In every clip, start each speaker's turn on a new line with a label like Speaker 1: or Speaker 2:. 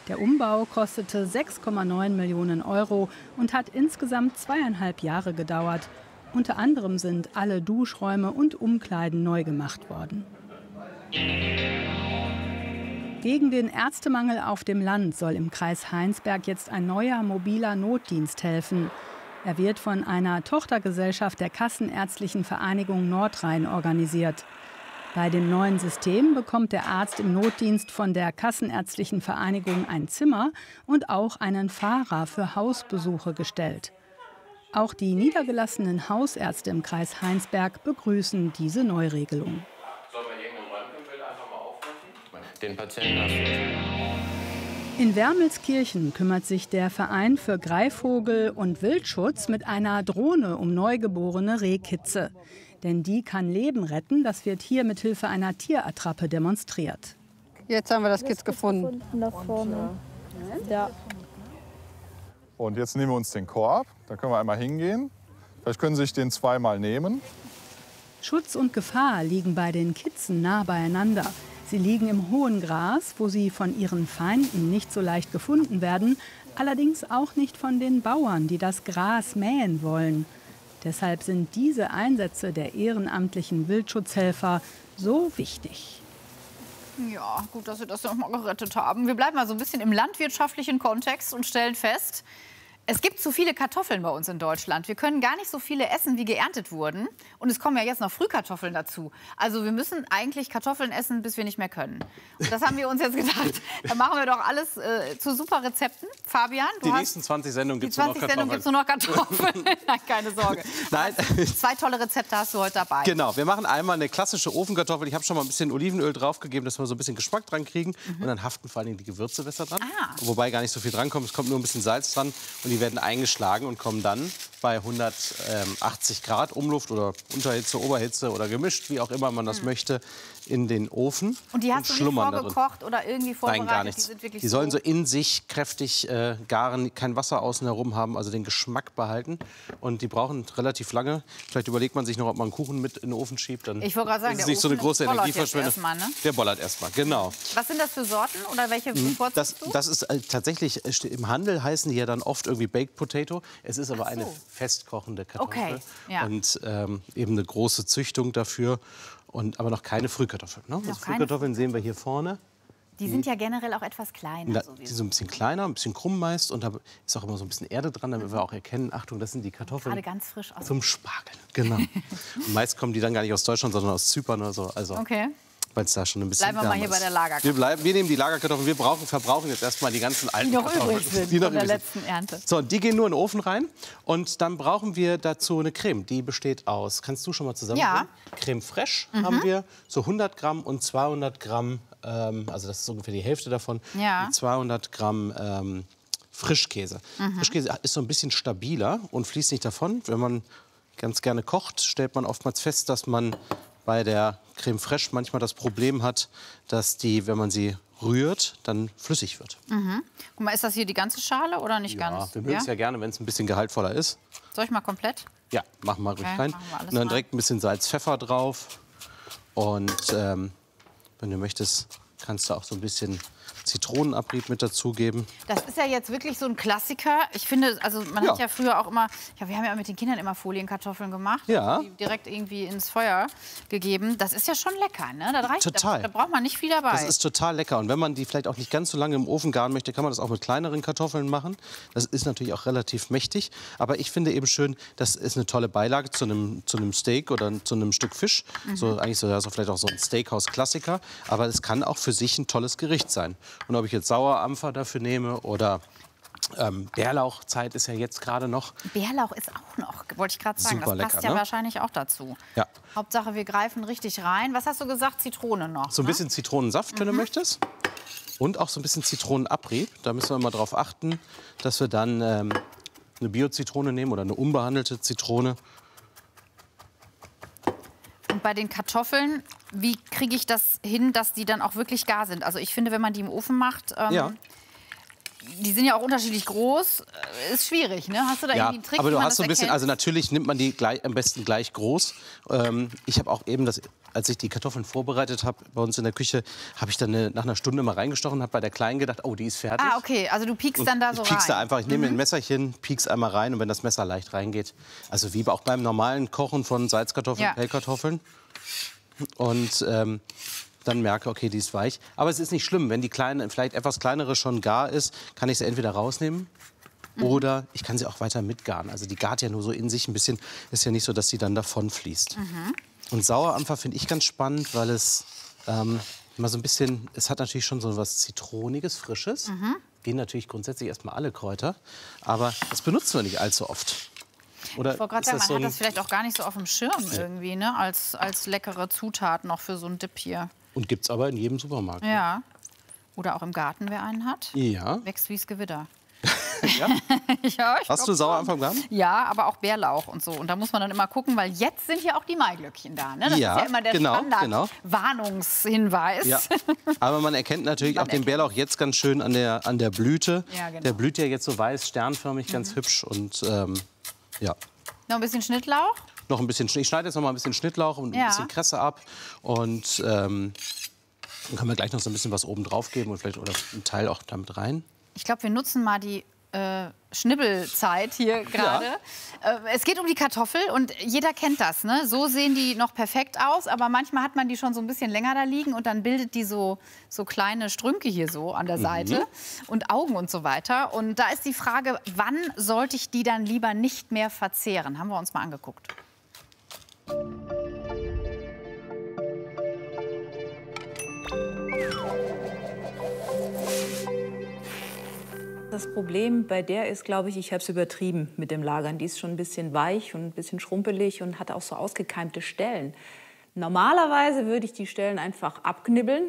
Speaker 1: Der Umbau kostete 6,9 Millionen Euro und hat insgesamt 2,5 Jahre gedauert. Unter anderem sind alle Duschräume und Umkleiden neu gemacht worden. Gegen den Ärztemangel auf dem Land soll im Kreis Heinsberg jetzt ein neuer mobiler Notdienst helfen. Er wird von einer Tochtergesellschaft der Kassenärztlichen Vereinigung Nordrhein organisiert. Bei dem neuen System bekommt der Arzt im Notdienst von der Kassenärztlichen Vereinigung ein Zimmer und auch einen Fahrer für Hausbesuche gestellt. Auch die niedergelassenen Hausärzte im Kreis Heinsberg begrüßen diese Neuregelung.
Speaker 2: Den Patienten.
Speaker 1: In Wermelskirchen kümmert sich der Verein für Greifvogel- und Wildschutz mit einer Drohne um neugeborene Rehkitze. Denn die kann Leben retten. Das wird hier mit Hilfe einer Tierattrappe demonstriert.
Speaker 3: Jetzt haben wir das Kitz gefunden.
Speaker 4: Da vorne. Ja.
Speaker 5: Und jetzt nehmen wir uns den Korb. Da können wir einmal hingehen. Vielleicht können Sie sich den zweimal nehmen.
Speaker 1: Schutz und Gefahr liegen bei den Kitzen nah beieinander. Sie liegen im hohen Gras, wo sie von ihren Feinden nicht so leicht gefunden werden, allerdings auch nicht von den Bauern, die das Gras mähen wollen. Deshalb sind diese Einsätze der ehrenamtlichen Wildschutzhelfer so wichtig.
Speaker 6: Ja, gut, dass wir das noch mal gerettet haben. Wir bleiben mal so ein bisschen im landwirtschaftlichen Kontext und stellen fest, es gibt zu viele Kartoffeln bei uns in Deutschland. Wir können gar nicht so viele essen, wie geerntet wurden. Und es kommen ja jetzt noch Frühkartoffeln dazu. Also wir müssen eigentlich Kartoffeln essen, bis wir nicht mehr können. Und das haben wir uns jetzt gedacht. Da machen wir doch alles zu super Rezepten. Fabian,
Speaker 2: die nächsten 20 Sendungen gibt es nur noch Kartoffeln.
Speaker 6: Sendungen gibt's nur noch Kartoffeln. Nein, keine Sorge.
Speaker 2: Nein.
Speaker 6: 2 tolle Rezepte hast du heute dabei.
Speaker 2: Genau, wir machen einmal eine klassische Ofenkartoffel. Ich habe schon mal ein bisschen Olivenöl draufgegeben, dass wir so ein bisschen Geschmack dran kriegen. Und dann haften vor allem die Gewürze besser dran. Wobei gar nicht so viel dran kommt. Es kommt nur ein bisschen Salz dran. Und die werden eingeschlagen und kommen dann bei 180 Grad Umluft oder Unterhitze, Oberhitze oder gemischt, wie auch immer man das möchte, in den Ofen.
Speaker 6: Und die hast du nicht vorgekocht oder irgendwie vorbereitet?
Speaker 2: Nein, gar nichts. Die sollen so in sich kräftig garen, kein Wasser außen herum haben, also den Geschmack behalten. Und die brauchen relativ lange. Vielleicht überlegt man sich noch, ob man einen Kuchen mit in den Ofen schiebt. Dann
Speaker 6: ich wollte gerade sagen,
Speaker 2: ist es nicht so eine große Energieverschwendung.
Speaker 6: Ne?
Speaker 2: Der bollert erstmal, genau.
Speaker 6: Was sind das für Sorten oder welche bevorzugst du?
Speaker 2: Das ist tatsächlich, im Handel heißen die ja dann oft irgendwie Baked Potato. Es ist aber eine festkochende Kartoffel.
Speaker 6: Okay, ja.
Speaker 2: Und eben eine große Züchtung dafür. Aber noch keine Frühkartoffeln. Ne? Also Frühkartoffeln sehen wir hier vorne.
Speaker 6: Die sind ja generell auch etwas kleiner.
Speaker 2: Die sind so ein bisschen kleiner, ein bisschen krumm meist. Und da ist auch immer so ein bisschen Erde dran, damit wir auch erkennen, Achtung, das sind die Kartoffeln
Speaker 6: gerade ganz frisch aus
Speaker 2: zum Spargeln. Genau. Und meist kommen die dann gar nicht aus Deutschland, sondern aus Zypern oder so. Also,
Speaker 6: okay.
Speaker 2: Weil es da schon ein bisschen
Speaker 6: Bleiben wir mal hier bei der Lagerkartoffel.
Speaker 2: Wir nehmen die Lagerkartoffeln. Wir verbrauchen jetzt erstmal die ganzen alten Kartoffeln.
Speaker 6: Die noch übrig sind von der letzten Ernte.
Speaker 2: So, die gehen nur in den Ofen rein. Und dann brauchen wir dazu eine Creme. Die besteht aus, kannst du schon mal zusammenbringen? Ja. Creme fraiche haben wir, so 100 Gramm und 200 Gramm, also das ist ungefähr die Hälfte davon,
Speaker 6: ja.
Speaker 2: 200 Gramm Frischkäse. Frischkäse ist so ein bisschen stabiler und fließt nicht davon. Wenn man ganz gerne kocht, stellt man oftmals fest, dass man bei der Creme fraiche manchmal das Problem hat, dass die, wenn man sie rührt, dann flüssig wird.
Speaker 6: Guck mal, ist das hier die ganze Schale oder nicht ganz?
Speaker 2: Wir mögen es ja gerne, wenn es ein bisschen gehaltvoller ist.
Speaker 6: Soll ich mal komplett?
Speaker 2: Ja, machen wir ruhig rein. Und dann direkt ein bisschen Salz, Pfeffer drauf. Und wenn du möchtest, kannst du auch so ein bisschen Zitronenabrieb mit dazugeben.
Speaker 6: Das ist ja jetzt wirklich so ein Klassiker. Ich finde, also man hat ja früher auch immer, wir haben ja mit den Kindern immer Folienkartoffeln gemacht, die direkt irgendwie ins Feuer gegeben. Das ist ja schon lecker, ne? Das reicht,
Speaker 2: total.
Speaker 6: Da braucht man nicht viel dabei.
Speaker 2: Das ist total lecker. Und wenn man die vielleicht auch nicht ganz so lange im Ofen garen möchte, kann man das auch mit kleineren Kartoffeln machen. Das ist natürlich auch relativ mächtig. Aber ich finde eben schön, das ist eine tolle Beilage zu einem Steak oder zu einem Stück Fisch. So eigentlich so vielleicht auch so ein Steakhouse-Klassiker. Aber es kann auch für sich ein tolles Gericht sein. Und ob ich jetzt Sauerampfer dafür nehme oder Bärlauchzeit ist ja jetzt gerade noch.
Speaker 6: Bärlauch ist auch noch, wollte ich gerade sagen.
Speaker 2: Super
Speaker 6: das passt
Speaker 2: lecker,
Speaker 6: ja
Speaker 2: ne?
Speaker 6: wahrscheinlich auch dazu.
Speaker 2: Ja.
Speaker 6: Hauptsache, wir greifen richtig rein. Was hast du gesagt? Zitrone noch.
Speaker 2: So ein bisschen Zitronensaft, wenn du möchtest. Und auch so ein bisschen Zitronenabrieb. Da müssen wir immer darauf achten, dass wir dann eine Bio-Zitrone nehmen oder eine unbehandelte Zitrone.
Speaker 6: Und bei den Kartoffeln, wie kriege ich das hin, dass die dann auch wirklich gar sind? Also ich finde, wenn man die im Ofen macht, die sind ja auch unterschiedlich groß, ist schwierig, ne? Hast du da irgendwie einen Trick,
Speaker 2: aber
Speaker 6: wie
Speaker 2: du
Speaker 6: man
Speaker 2: hast so ein bisschen, also natürlich nimmt man die am besten gleich groß. Ich habe auch eben das als ich die Kartoffeln vorbereitet habe bei uns in der Küche, habe ich dann nach einer Stunde mal reingestochen und habe bei der Kleinen gedacht, oh, die ist fertig.
Speaker 6: Ah, okay, also du piekst dann da so rein.
Speaker 2: Ich piekst da einfach, ich nehme ein Messerchen, piekst einmal rein und wenn das Messer leicht reingeht, also wie auch beim normalen Kochen von Salzkartoffeln, Pellkartoffeln und dann merke, okay, die ist weich. Aber es ist nicht schlimm, wenn die kleine, vielleicht etwas kleinere schon gar ist, kann ich sie entweder rausnehmen oder ich kann sie auch weiter mitgaren. Also die gart ja nur so in sich ein bisschen, ist ja nicht so, dass sie dann davon fließt. Und Sauerampfer finde ich ganz spannend, weil es immer so ein bisschen, es hat natürlich schon so was Zitroniges, Frisches. Gehen natürlich grundsätzlich erstmal alle Kräuter, aber das benutzen wir nicht allzu oft. Oder
Speaker 6: ich wollte gerade sagen, man hat das vielleicht auch gar nicht so auf dem Schirm irgendwie, ne? Als leckere Zutat noch für so einen Dip hier.
Speaker 2: Und gibt's aber in jedem Supermarkt.
Speaker 6: Ja. Oder auch im Garten, wer einen hat.
Speaker 2: Ja.
Speaker 6: Wächst wie's Gewitter.
Speaker 2: Ja?
Speaker 6: Ja,
Speaker 2: Hast du Sauerampfer im Garten?
Speaker 6: Ja, aber auch Bärlauch und so. Und da muss man dann immer gucken, weil jetzt sind ja auch die Maiglöckchen da. Ne? Das
Speaker 2: Ja,
Speaker 6: ist ja immer der
Speaker 2: genau.
Speaker 6: Standard-Warnungshinweis.
Speaker 2: Ja. Aber man erkennt natürlich auch den Bärlauch jetzt ganz schön an der Blüte.
Speaker 6: Ja, genau.
Speaker 2: Der blüht ja jetzt so weiß, sternförmig, ganz hübsch. Und ja.
Speaker 6: Noch ein bisschen Schnittlauch?
Speaker 2: Noch ein bisschen, ich schneide jetzt noch mal ein bisschen Schnittlauch und ein bisschen Kresse ab. Und dann können wir gleich noch so ein bisschen was oben drauf geben und vielleicht oder einen Teil auch damit rein.
Speaker 6: Ich glaube, wir nutzen mal die Schnibbelzeit hier gerade. Es geht um die Kartoffel und jeder kennt das. Ne? So sehen die noch perfekt aus, aber manchmal hat man die schon so ein bisschen länger da liegen und dann bildet die so kleine Strünke hier so an der Seite und Augen und so weiter. Und da ist die Frage, wann sollte ich die dann lieber nicht mehr verzehren? Haben wir uns mal angeguckt.
Speaker 7: Das Problem bei der ist, glaube ich, habe es übertrieben mit dem Lagern. Die ist schon ein bisschen weich und ein bisschen schrumpelig und hat auch so ausgekeimte Stellen. Normalerweise würde ich die Stellen einfach abknibbeln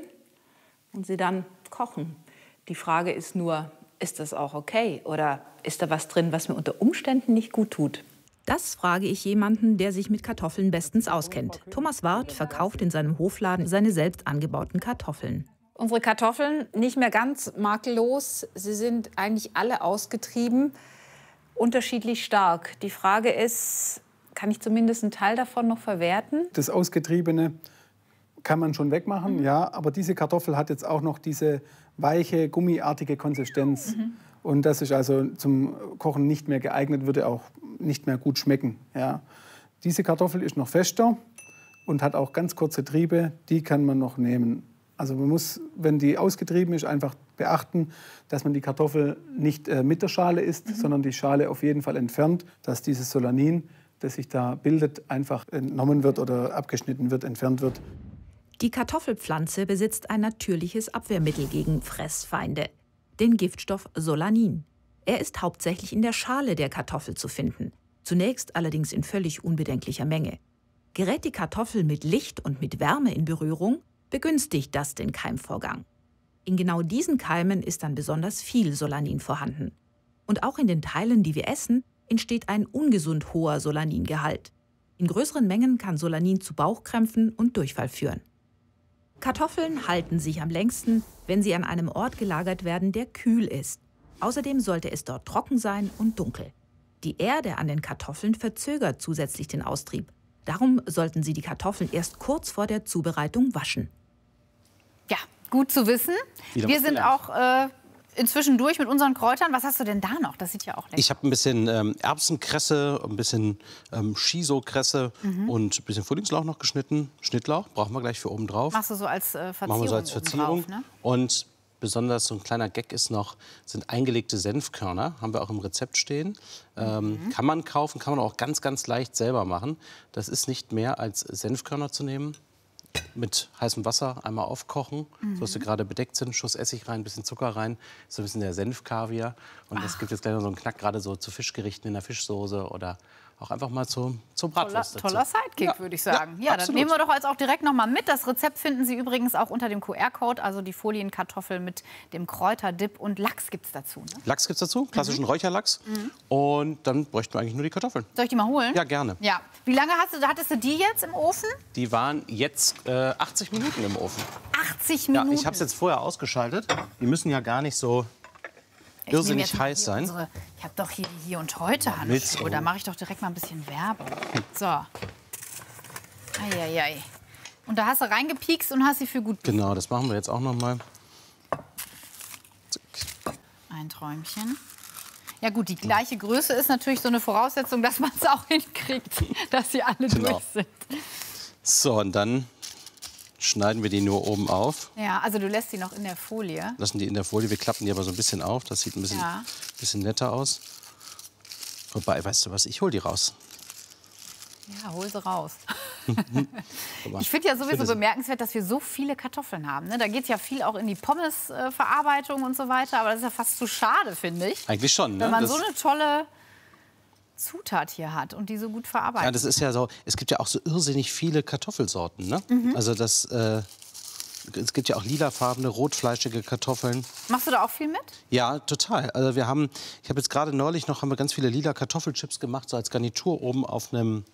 Speaker 7: und sie dann kochen. Die Frage ist nur, ist das auch okay? Oder ist da was drin, was mir unter Umständen nicht gut tut?
Speaker 8: Das frage ich jemanden, der sich mit Kartoffeln bestens auskennt. Thomas Ward verkauft in seinem Hofladen seine selbst angebauten Kartoffeln.
Speaker 7: Unsere Kartoffeln nicht mehr ganz makellos. Sie sind eigentlich alle ausgetrieben, unterschiedlich stark. Die Frage ist, kann ich zumindest einen Teil davon noch verwerten?
Speaker 9: Das Ausgetriebene kann man schon wegmachen, ja. Aber diese Kartoffel hat jetzt auch noch diese weiche, gummiartige Konsistenz. Und das ist also zum Kochen nicht mehr geeignet, würde auch nicht mehr gut schmecken. Ja. Diese Kartoffel ist noch fester und hat auch ganz kurze Triebe. Die kann man noch nehmen. Also man muss, wenn die ausgetrieben ist, einfach beachten, dass man die Kartoffel nicht mit der Schale isst, sondern die Schale auf jeden Fall entfernt, dass dieses Solanin, das sich da bildet, einfach entnommen wird oder abgeschnitten wird, entfernt wird.
Speaker 8: Die Kartoffelpflanze besitzt ein natürliches Abwehrmittel gegen Fressfeinde, den Giftstoff Solanin. Er ist hauptsächlich in der Schale der Kartoffel zu finden, zunächst allerdings in völlig unbedenklicher Menge. Gerät die Kartoffel mit Licht und mit Wärme in Berührung, begünstigt das den Keimvorgang. In genau diesen Keimen ist dann besonders viel Solanin vorhanden. Und auch in den Teilen, die wir essen, entsteht ein ungesund hoher Solaningehalt. In größeren Mengen kann Solanin zu Bauchkrämpfen und Durchfall führen. Kartoffeln halten sich am längsten, wenn sie an einem Ort gelagert werden, der kühl ist. Außerdem sollte es dort trocken sein und dunkel. Die Erde an den Kartoffeln verzögert zusätzlich den Austrieb. Darum sollten Sie die Kartoffeln erst kurz vor der Zubereitung waschen.
Speaker 6: Ja, gut zu wissen. Wir sind auch inzwischen durch mit unseren Kräutern. Was hast du denn da noch? Das sieht ja auch lecker aus.
Speaker 2: Ich habe ein bisschen Erbsenkresse, ein bisschen Shiso-Kresse und ein bisschen Frühlingslauch noch geschnitten. Schnittlauch brauchen wir gleich für oben drauf.
Speaker 6: Machst du so als Verzierung?
Speaker 2: Machen wir so als Verzierung.
Speaker 6: Drauf, ne?
Speaker 2: Und besonders so ein kleiner Gag ist noch, sind eingelegte Senfkörner. Haben wir auch im Rezept stehen. Kann man kaufen, kann man auch ganz, ganz leicht selber machen. Das ist nicht mehr als Senfkörner zu nehmen. Mit heißem Wasser einmal aufkochen, so dass sie gerade bedeckt sind. Schuss Essig rein, ein bisschen Zucker rein. So ein bisschen der Senfkaviar. Und das gibt jetzt gleich noch so einen Knack, gerade so zu Fischgerichten in der Fischsoße oder auch einfach mal zur Bratwurst dazu.
Speaker 6: Toller Sidekick, würde ich sagen. Ja, das nehmen wir doch jetzt auch direkt noch mal mit. Das Rezept finden Sie übrigens auch unter dem QR-Code, also die Folienkartoffel mit dem Kräuterdip und Lachs gibt es dazu. Ne?
Speaker 2: Lachs gibt es dazu, klassischen Räucherlachs. Und dann bräuchten wir eigentlich nur die Kartoffeln.
Speaker 6: Soll ich die mal holen?
Speaker 2: Ja, gerne.
Speaker 6: Ja. Wie lange hattest du die jetzt im Ofen?
Speaker 2: Die waren jetzt 80 Minuten im Ofen.
Speaker 6: 80 Minuten?
Speaker 2: Ja, ich habe es jetzt vorher ausgeschaltet. Die müssen ja gar nicht so irrsinnig heiß sein.
Speaker 6: Ich habe doch hier und heute Handschuhe. Da mache ich doch direkt mal ein bisschen Werbung. So. Eieiei. Und da hast du reingepiekst und hast sie für gut befunden.
Speaker 2: Genau, das machen wir jetzt auch noch mal.
Speaker 6: Ein Träumchen. Ja gut, die gleiche Größe ist natürlich so eine Voraussetzung, dass man es auch hinkriegt, dass sie alle durch sind.
Speaker 2: So, und dann schneiden wir die nur oben auf.
Speaker 6: Ja, also du lässt sie noch in der Folie.
Speaker 2: Lassen die in der Folie, wir klappen die aber so ein bisschen auf. Das sieht ein bisschen netter aus. Wobei, weißt du was, ich hol die raus.
Speaker 6: Ja, hol sie raus. Ich finde ja sowieso bemerkenswert, dass wir so viele Kartoffeln haben. Ne? Da geht ja viel auch in die Pommesverarbeitung und so weiter. Aber das ist ja fast zu schade, finde ich.
Speaker 2: Eigentlich schon. Ne?
Speaker 6: Wenn man so eine tolle Zutat hier hat und die so gut verarbeitet.
Speaker 2: Ja, das ist ja so. Es gibt ja auch so irrsinnig viele Kartoffelsorten. Ne? Also das, es gibt ja auch lilafarbene, rotfleischige Kartoffeln.
Speaker 6: Machst du da auch viel mit?
Speaker 2: Ja, total. Also ich habe jetzt gerade neulich noch ganz viele lila Kartoffelchips gemacht, so als Garnitur oben auf einem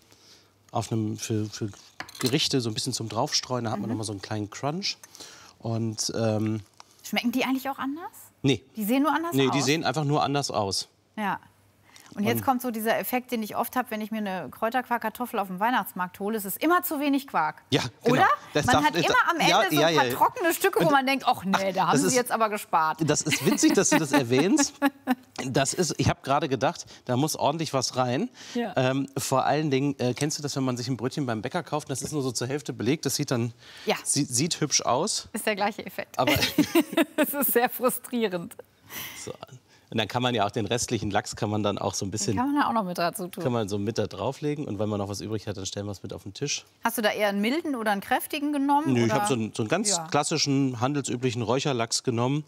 Speaker 2: für Gerichte so ein bisschen zum Draufstreuen. Da hat man noch mal so einen kleinen Crunch. Und
Speaker 6: schmecken die eigentlich auch anders?
Speaker 2: Nee.
Speaker 6: Die sehen nur anders aus?
Speaker 2: Nee, die sehen einfach nur anders aus.
Speaker 6: Ja. Und jetzt kommt so dieser Effekt, den ich oft habe, wenn ich mir eine Kräuterquark-Kartoffel auf dem Weihnachtsmarkt hole. Es ist immer zu wenig Quark.
Speaker 2: Ja, genau.
Speaker 6: Oder? Man hat immer am Ende so ein paar trockene Stücke, wo man denkt, ach nee, da haben sie jetzt aber gespart.
Speaker 2: Das ist witzig, dass du das erwähnst. Ich habe gerade gedacht, da muss ordentlich was rein. Ja. Vor allen Dingen, kennst du das, wenn man sich ein Brötchen beim Bäcker kauft, das ist nur so zur Hälfte belegt, das sieht dann sieht hübsch aus.
Speaker 6: Ist der gleiche Effekt.
Speaker 2: Aber
Speaker 6: es ist sehr frustrierend.
Speaker 2: So. Und dann kann man ja auch den restlichen Lachs kann man dann auch so ein bisschen.
Speaker 6: Den kann man da auch noch mit dazu tun.
Speaker 2: Kann man so mit da drauflegen und wenn man noch was übrig hat, dann stellen wir es mit auf den Tisch.
Speaker 6: Hast du da eher einen milden oder einen kräftigen genommen?
Speaker 2: Nö, ich habe so einen ganz klassischen, handelsüblichen Räucherlachs genommen.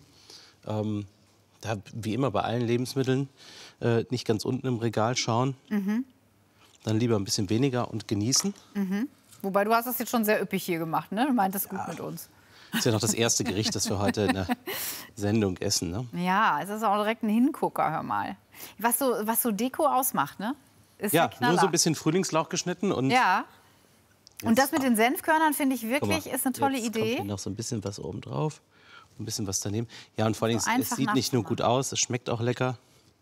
Speaker 2: Da, wie immer bei allen Lebensmitteln, nicht ganz unten im Regal schauen. Dann lieber ein bisschen weniger und genießen.
Speaker 6: Wobei, du hast das jetzt schon sehr üppig hier gemacht, ne? Du meintest gut mit uns.
Speaker 2: Das ist ja noch das erste Gericht, das wir heute in der Sendung essen. Ne?
Speaker 6: Ja, es ist auch direkt ein Hingucker, hör mal. Was so Deko ausmacht, ne? Ist
Speaker 2: ja, nur so ein bisschen Frühlingslauch geschnitten. Und
Speaker 6: ja. Und das mit den Senfkörnern, finde ich wirklich, ist eine tolle Idee.
Speaker 2: Kommt hier noch so ein bisschen was oben drauf, ein bisschen was daneben. Ja, und vor allem, es sieht nicht nur gut aus, es schmeckt auch lecker.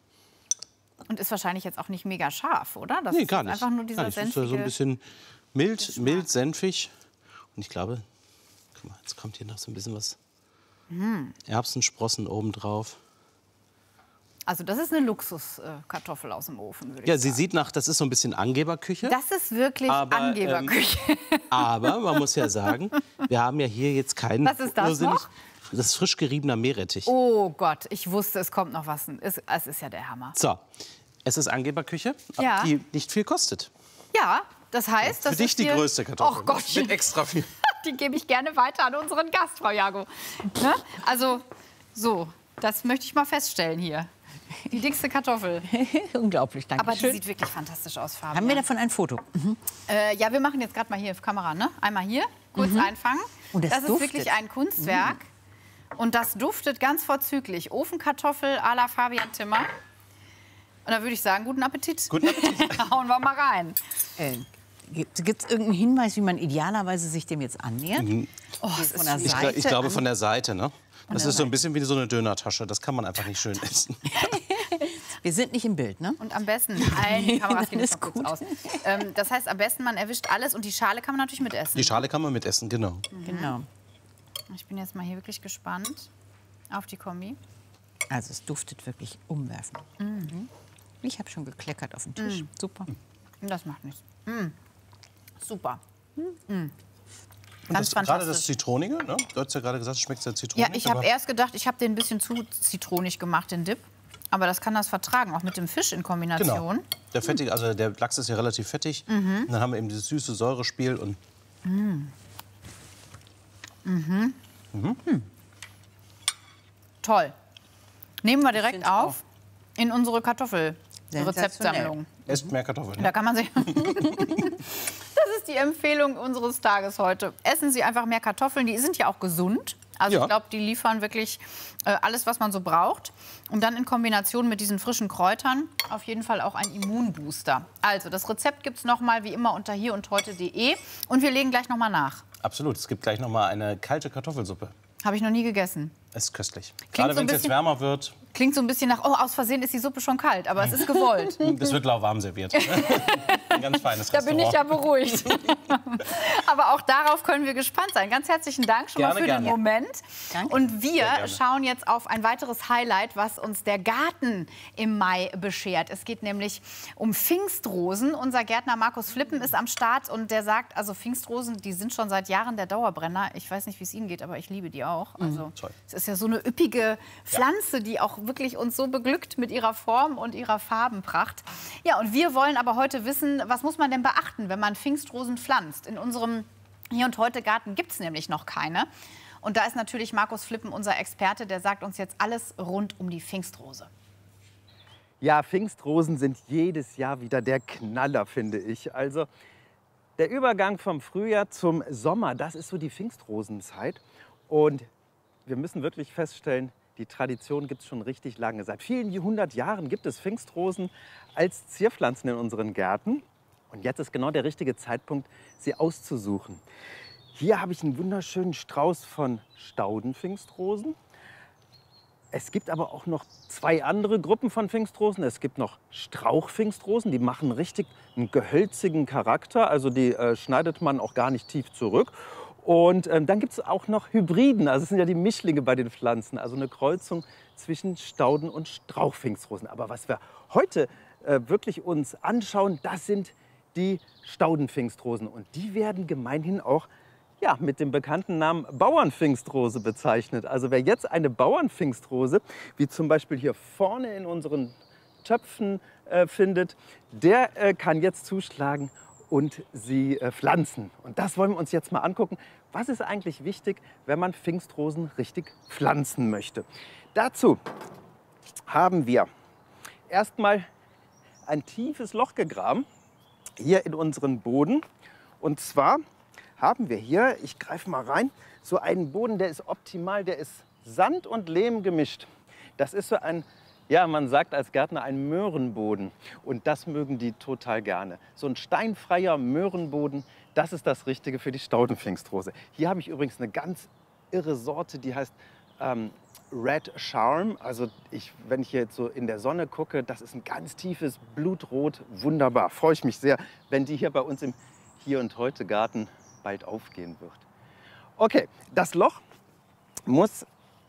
Speaker 2: Und
Speaker 6: ist wahrscheinlich jetzt auch nicht mega scharf, oder?
Speaker 2: Nee, gar nicht.
Speaker 6: Einfach nur dieser senfige...
Speaker 2: Es ist so ein bisschen mild, senfig. Und ich glaube... Guck mal, jetzt kommt hier noch so ein bisschen was Erbsensprossen obendrauf.
Speaker 6: Also das ist eine Luxuskartoffel aus dem Ofen, würde ich sagen.
Speaker 2: Ja, sie sieht nach, das ist so ein bisschen Angeberküche.
Speaker 6: Das ist wirklich Angeberküche.
Speaker 2: Aber man muss ja sagen, wir haben ja hier jetzt keinen...
Speaker 6: Was ist das noch?
Speaker 2: Das ist frisch geriebener Meerrettich.
Speaker 6: Oh Gott, ich wusste, es kommt noch was. Es ist ja der Hammer.
Speaker 2: So, es ist Angeberküche, die nicht viel kostet.
Speaker 6: Ja, das heißt...
Speaker 2: Für dich die größte Kartoffel.
Speaker 6: Oh Gott.
Speaker 2: Mit extra viel.
Speaker 6: Die gebe ich gerne weiter an unseren Gast, Frau Jago. Ne? Also, so, das möchte ich mal feststellen hier. Die dickste Kartoffel.
Speaker 10: Unglaublich, danke
Speaker 6: Aber
Speaker 10: schön.
Speaker 6: die sieht wirklich fantastisch aus, Fabian.
Speaker 10: Haben wir davon ein Foto?
Speaker 6: Ja, wir machen jetzt gerade mal hier auf Kamera, ne? Einmal hier, kurz einfangen.
Speaker 10: Und
Speaker 6: das ist wirklich ein Kunstwerk. Und das duftet ganz vorzüglich. Ofenkartoffel à la Fabian Timmer. Und da würde ich sagen, guten Appetit.
Speaker 2: Guten Appetit.
Speaker 6: Hauen wir mal rein.
Speaker 10: Gibt es irgendeinen Hinweis, wie man idealerweise sich dem jetzt annähert?
Speaker 6: Oh,
Speaker 10: von der Seite
Speaker 2: ich glaube von der Seite, ne? Das ist so ein bisschen wie so eine Dönertasche. Das kann man einfach nicht schön essen.
Speaker 10: Wir sind nicht im Bild, ne?
Speaker 6: Und am besten, die Kameras gehen jetzt noch kurz aus. Das heißt, am besten, man erwischt alles und die Schale kann man natürlich mitessen.
Speaker 2: Die Schale kann man mitessen, genau.
Speaker 10: Genau.
Speaker 6: Ich bin jetzt mal hier wirklich gespannt auf die Kombi.
Speaker 10: Also es duftet wirklich umwerfend. Ich habe schon gekleckert auf den Tisch. Super.
Speaker 6: Das macht nichts. Super.
Speaker 2: Ganz fantastisch. Gerade das Zitronige, ne? Du hast ja gerade gesagt, es schmeckt sehr zitronig.
Speaker 6: Ja, ich habe erst gedacht, ich habe den ein bisschen zu zitronig gemacht, den Dip. Aber das kann das vertragen, auch mit dem Fisch in Kombination.
Speaker 2: Genau. Der fettige, also der Lachs ist ja relativ fettig. Und dann haben wir eben dieses süße Säurespiel und
Speaker 6: Toll. Nehmen wir direkt auf in unsere Kartoffelrezeptsammlung.
Speaker 2: Esst mehr Kartoffeln.
Speaker 6: Da kann man sich. Das ist die Empfehlung unseres Tages heute. Essen Sie einfach mehr Kartoffeln. Die sind ja auch gesund. Also ich glaube, die liefern wirklich alles, was man so braucht. Und dann in Kombination mit diesen frischen Kräutern auf jeden Fall auch ein Immunbooster. Also das Rezept gibt es noch mal wie immer unter hierundheute.de. Und wir legen gleich noch mal nach.
Speaker 2: Absolut. Es gibt gleich noch mal eine kalte Kartoffelsuppe.
Speaker 6: Habe ich noch nie gegessen.
Speaker 2: Es ist köstlich.
Speaker 6: Klingt
Speaker 2: Gerade wenn es jetzt wärmer wird.
Speaker 6: Klingt so ein bisschen nach, oh, aus Versehen ist die Suppe schon kalt, aber es ist gewollt.
Speaker 2: Es wird lauwarm serviert. Ein ganz feines
Speaker 6: Da bin ich ja beruhigt. Aber auch darauf können wir gespannt sein. Ganz herzlichen Dank schon mal für den Moment.
Speaker 10: Danke.
Speaker 6: Und wir schauen jetzt auf ein weiteres Highlight, was uns der Garten im Mai beschert. Es geht nämlich um Pfingstrosen. Unser Gärtner Markus Flippen ist am Start und der sagt, also Pfingstrosen, die sind schon seit Jahren der Dauerbrenner. Ich weiß nicht, wie es Ihnen geht, aber ich liebe die auch. Also es ist ja so eine üppige Pflanze, die auch wirklich uns so beglückt mit ihrer Form und ihrer Farbenpracht. Ja, und wir wollen aber heute wissen, was muss man denn beachten, wenn man Pfingstrosen pflanzt? In unserem Hier und Heute Garten gibt es nämlich noch keine. Und da ist natürlich Markus Flippen unser Experte, der sagt uns jetzt alles rund um die Pfingstrose.
Speaker 11: Ja, Pfingstrosen sind jedes Jahr wieder der Knaller, finde ich. Also der Übergang vom Frühjahr zum Sommer, das ist so die Pfingstrosenzeit. Und wir müssen wirklich feststellen, die Tradition gibt es schon richtig lange. Seit vielen 100 Jahren gibt es Pfingstrosen als Zierpflanzen in unseren Gärten. Und jetzt ist genau der richtige Zeitpunkt, sie auszusuchen. Hier habe ich einen wunderschönen Strauß von Staudenpfingstrosen. Es gibt aber auch noch zwei andere Gruppen von Pfingstrosen. Es gibt noch Strauchpfingstrosen, die machen richtig einen gehölzigen Charakter. Also die schneidet man auch gar nicht tief zurück. Und dann gibt es auch noch Hybriden, also es sind ja die Mischlinge bei den Pflanzen, also eine Kreuzung zwischen Stauden- und Strauchpfingstrosen. Aber was wir heute wirklich uns anschauen, das sind die Staudenpfingstrosen. Und die werden gemeinhin auch mit dem bekannten Namen Bauernpfingstrose bezeichnet. Also wer jetzt eine Bauernpfingstrose, wie zum Beispiel hier vorne in unseren Töpfen findet, der kann jetzt zuschlagen und sie pflanzen. Und das wollen wir uns jetzt mal angucken. Was ist eigentlich wichtig, wenn man Pfingstrosen richtig pflanzen möchte? Dazu haben wir erstmal ein tiefes Loch gegraben, hier in unseren Boden. Und zwar haben wir hier, ich greife mal rein, so einen Boden, der ist optimal, der ist Sand und Lehm gemischt. Das ist so ein, man sagt als Gärtner, ein Möhrenboden. Und das mögen die total gerne. So ein steinfreier Möhrenboden, das ist das Richtige für die Staudenpfingstrose. Hier habe ich übrigens eine ganz irre Sorte, die heißt Red Charm. Also wenn ich hier jetzt so in der Sonne gucke, das ist ein ganz tiefes Blutrot. Wunderbar, freue ich mich sehr, wenn die hier bei uns im Hier und Heute Garten bald aufgehen wird. Okay, das Loch muss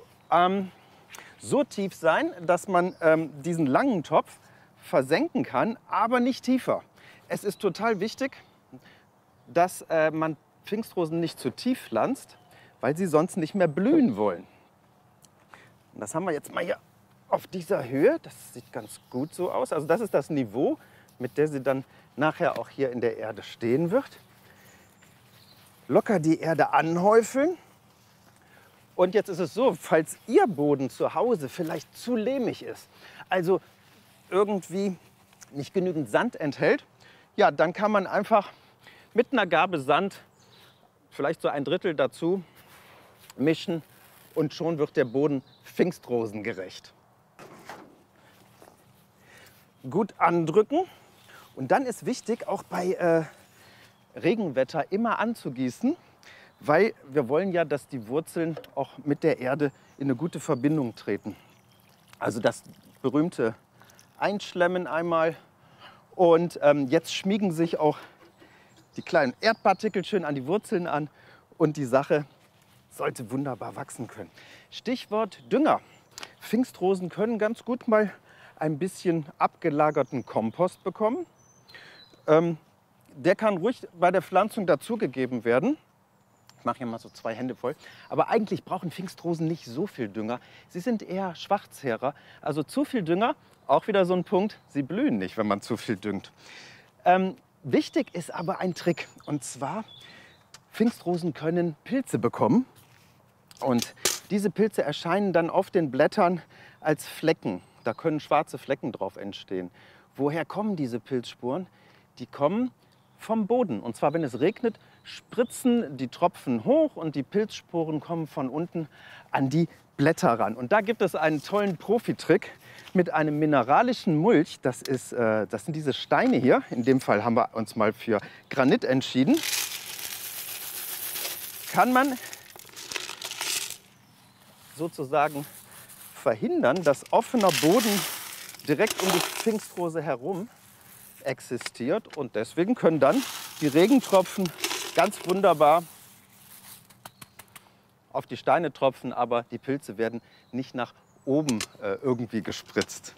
Speaker 11: so tief sein, dass man diesen langen Topf versenken kann, aber nicht tiefer. Es ist total wichtig, dass man Pfingstrosen nicht zu tief pflanzt, weil sie sonst nicht mehr blühen wollen. Und das haben wir jetzt mal hier auf dieser Höhe. Das sieht ganz gut so aus. Also das ist das Niveau, mit dem sie dann nachher auch hier in der Erde stehen wird. Locker die Erde anhäufeln. Und jetzt ist es so, falls Ihr Boden zu Hause vielleicht zu lehmig ist, also irgendwie nicht genügend Sand enthält, ja, dann kann man einfach mit einer Gabel Sand, vielleicht so ein Drittel dazu, mischen und schon wird der Boden pfingstrosengerecht. Gut andrücken und dann ist wichtig, auch bei Regenwetter immer anzugießen, weil wir wollen ja, dass die Wurzeln auch mit der Erde in eine gute Verbindung treten. Also das berühmte Einschlemmen einmal. Und jetzt schmiegen sich auch die kleinen Erdpartikel schön an die Wurzeln an und die Sache sollte wunderbar wachsen können. Stichwort Dünger. Pfingstrosen können ganz gut mal ein bisschen abgelagerten Kompost bekommen. Der kann ruhig bei der Pflanzung dazugegeben werden. Ich mache hier mal so 2 Hände voll. Aber eigentlich brauchen Pfingstrosen nicht so viel Dünger. Sie sind eher Schwarzhärer. Also zu viel Dünger, auch wieder so ein Punkt, sie blühen nicht, wenn man zu viel düngt. Wichtig ist aber ein Trick. Und zwar, Pfingstrosen können Pilze bekommen. Und diese Pilze erscheinen dann auf den Blättern als Flecken. Da können schwarze Flecken drauf entstehen. Woher kommen diese Pilzspuren? Die kommen vom Boden. Und zwar, wenn es regnet, spritzen die Tropfen hoch und die Pilzsporen kommen von unten an die Blätter ran. Und da gibt es einen tollen Profitrick mit einem mineralischen Mulch. Das sind diese Steine hier. In dem Fall haben wir uns mal für Granit entschieden. Kann man sozusagen verhindern, dass offener Boden direkt um die Pfingstrose herum existiert. Und deswegen können dann die Regentropfen ganz wunderbar auf die Steine tropfen, aber die Pilze werden nicht nach oben irgendwie gespritzt.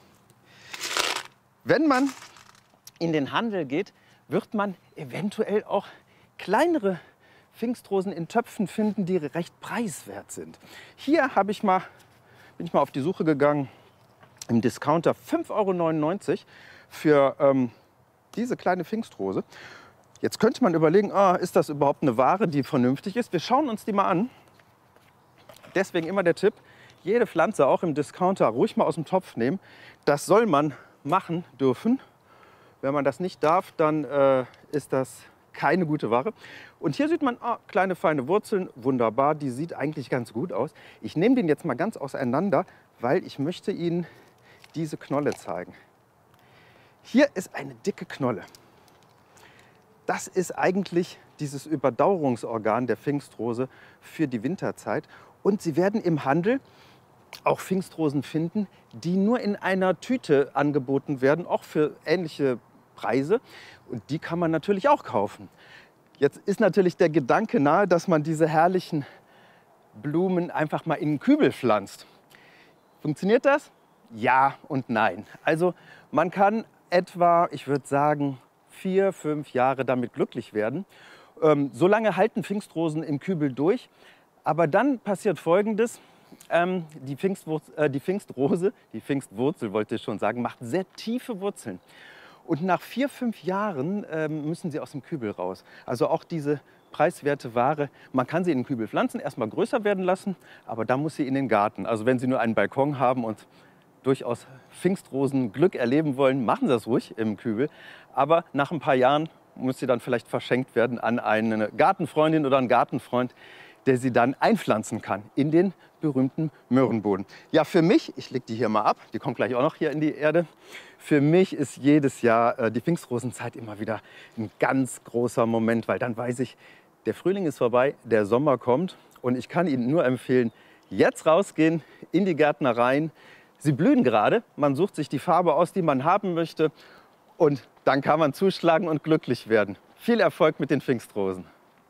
Speaker 11: Wenn man in den Handel geht, wird man eventuell auch kleinere Pfingstrosen in Töpfen finden, die recht preiswert sind. Hier bin ich mal auf die Suche gegangen, im Discounter 5,99 € für diese kleine Pfingstrose. Jetzt könnte man überlegen, ist das überhaupt eine Ware, die vernünftig ist? Wir schauen uns die mal an. Deswegen immer der Tipp, jede Pflanze, auch im Discounter, ruhig mal aus dem Topf nehmen. Das soll man machen dürfen. Wenn man das nicht darf, dann ist das keine gute Ware. Und hier sieht man kleine feine Wurzeln, wunderbar, die sieht eigentlich ganz gut aus. Ich nehme den jetzt mal ganz auseinander, weil ich möchte Ihnen diese Knolle zeigen. Hier ist eine dicke Knolle. Das ist eigentlich dieses Überdauerungsorgan der Pfingstrose für die Winterzeit. Und Sie werden im Handel auch Pfingstrosen finden, die nur in einer Tüte angeboten werden, auch für ähnliche Preise. Und die kann man natürlich auch kaufen. Jetzt ist natürlich der Gedanke nahe, dass man diese herrlichen Blumen einfach mal in einen Kübel pflanzt. Funktioniert das? Ja und nein. Also man kann etwa, ich würde sagen, 4, 5 Jahre damit glücklich werden. So lange halten Pfingstrosen im Kübel durch. Aber dann passiert Folgendes. Die Pfingstwurzel wollte ich schon sagen, macht sehr tiefe Wurzeln. Und nach 4, 5 Jahren müssen sie aus dem Kübel raus. Also auch diese preiswerte Ware, man kann sie in den Kübel pflanzen, erstmal größer werden lassen, aber dann muss sie in den Garten. Also wenn Sie nur einen Balkon haben und durchaus Pfingstrosenglück erleben wollen, machen Sie das ruhig im Kübel. Aber nach ein paar Jahren muss sie dann vielleicht verschenkt werden an eine Gartenfreundin oder einen Gartenfreund, der sie dann einpflanzen kann in den berühmten Möhrenboden. Ja, für mich, ich lege die hier mal ab, die kommt gleich auch noch hier in die Erde. Für mich ist jedes Jahr die Pfingstrosenzeit immer wieder ein ganz großer Moment, weil dann weiß ich, der Frühling ist vorbei, der Sommer kommt und ich kann Ihnen nur empfehlen, jetzt rausgehen in die Gärtnereien. Sie blühen gerade, man sucht sich die Farbe aus, die man haben möchte und dann kann man zuschlagen und glücklich werden. Viel Erfolg mit den Pfingstrosen.